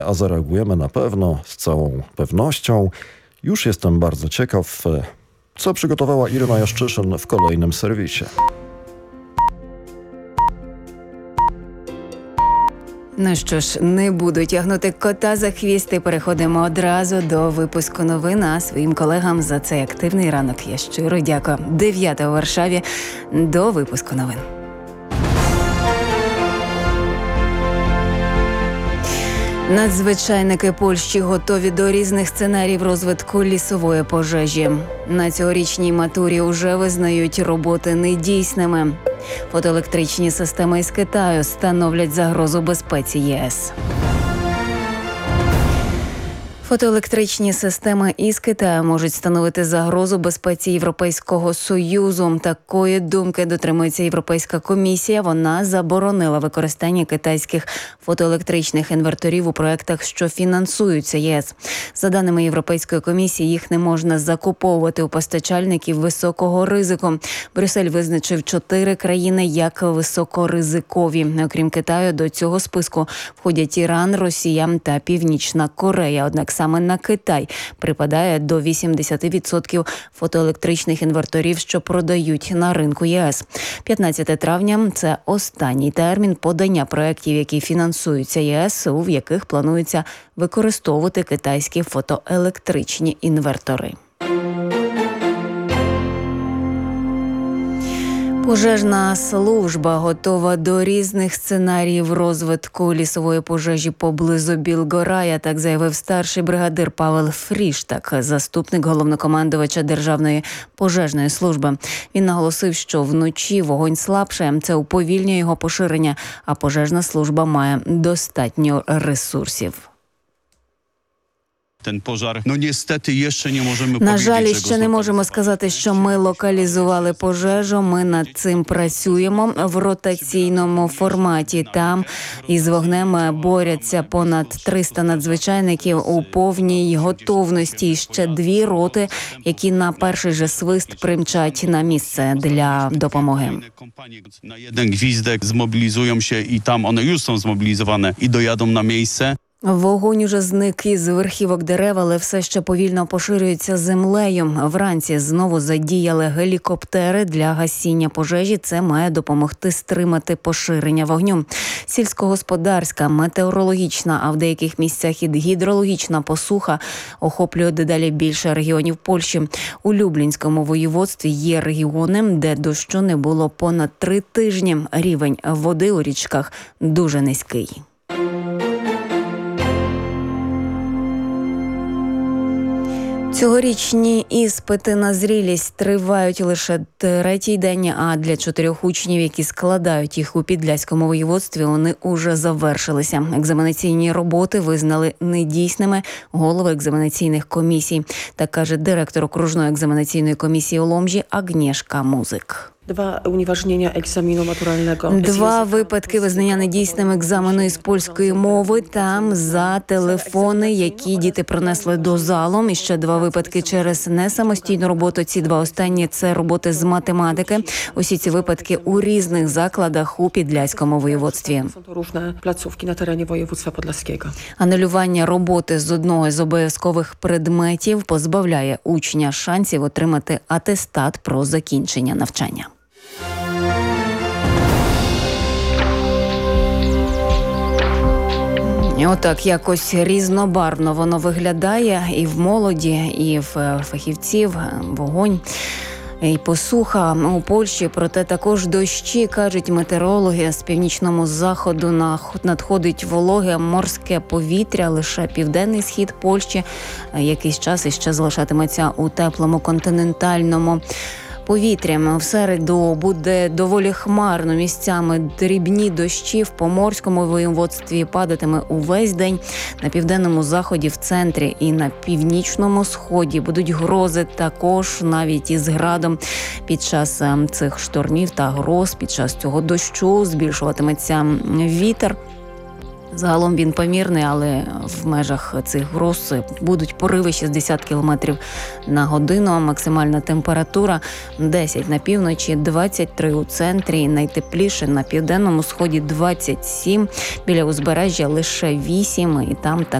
A zareagujemy na pewno, z całą pewnością. Już jestem bardzo ciekaw, co przygotowała Iryna Jaszczyszyn w kolejnym serwisie. Ну що ж, не буду тягнути кота за хвіст і переходимо одразу до випуску новин. А своїм колегам за цей активний ранок я щиро дякую. 9 у Варшаві до випуску новин. Надзвичайники Польщі готові до різних сценаріїв розвитку лісової пожежі. На цьогорічній матурі вже визнають роботи недійсними. Фотоелектричні системи із Китаю становлять загрозу безпеці ЄС. Фотоелектричні системи із Китаю можуть становити загрозу безпеці Європейського Союзу. Такої думки дотримується Європейська комісія. Вона заборонила використання китайських фотоелектричних інверторів у проєктах, що фінансуються ЄС. За даними Європейської комісії, їх не можна закуповувати у постачальників високого ризику. Брюссель визначив 4 країни як високоризикові. Окрім Китаю, до цього списку входять Іран, Росія та Північна Корея. Однак саме на Китай припадає до 80% фотоелектричних інверторів, що продають на ринку ЄС. 15 травня – це останній термін подання проєктів, які фінансуються ЄС, в яких планується використовувати китайські фотоелектричні інвертори. Пожежна служба готова до різних сценаріїв розвитку лісової пожежі поблизу Білгорая, так заявив старший бригадир Павел Фріштак, заступник головнокомандувача Державної пожежної служби. Він наголосив, що вночі вогонь слабшає, це уповільнює його поширення, а пожежна служба має достатньо ресурсів. На жаль, ще не можемо сказати, що ми локалізували пожежу. Ми над цим працюємо в ротаційному форматі. Там із вогнем борються понад 300 надзвичайників у повній готовності. І ще 2 роти, які на перший же свист примчать на місце для допомоги. На один гвіздek змобілізуємося, і там вони już są zmobilizowane і доїдуть на місце. Вогонь уже зник із верхівок дерев, але все ще повільно поширюється землею. Вранці знову задіяли гелікоптери для гасіння пожежі. Це має допомогти стримати поширення вогню. Сільськогосподарська, метеорологічна, а в деяких місцях і гідрологічна посуха охоплює дедалі більше регіонів Польщі. У Люблінському воєводстві є регіони, де дощу не було понад 3 тижні. Рівень води у річках дуже низький. Цьогорічні іспити на зрілість тривають лише 3-й день, а для 4 учнів, які складають їх у Підляському воєводстві, вони уже завершилися. Екзаменаційні роботи визнали недійсними голови екзаменаційних комісій. Так каже директор окружної екзаменаційної комісії у Ломжі Агнєшка Музик. 2 університету екзамену матурального. 2 випадки визнання недійсним екзамену із польської мови. Там за телефони, які діти принесли до залу. І ще 2 випадки через несамостійну роботу. Ці 2 останні – це роботи з математики. Усі ці випадки у різних закладах у Підляському воєводстві. Різні плацовки на терені воєводства Подляського. Анулювання роботи з одного з обов'язкових предметів позбавляє учня шансів отримати атестат про закінчення навчання. І отак якось різнобарвно воно виглядає і в молоді, і в фахівців, вогонь. І посуха у Польщі, проте також дощі, кажуть метеорологи. З північного заходу надходить вологе морське повітря. Лише південний схід Польщі якийсь час іще залишатиметься у теплому континентальному повітрям. В середу буде доволі хмарно, місцями дрібні дощі. В Поморському воєводстві падатиме увесь день. На південному заході, в центрі і на північному сході будуть грози, також навіть із градом. Під час цих штормів та гроз, під час цього дощу збільшуватиметься вітер. Загалом він помірний, але в межах цих гроз будуть пориви 60 км на годину. Максимальна температура 10 на півночі, 23 у центрі. Найтепліше на південному сході 27. Біля узбережжя лише 8. І там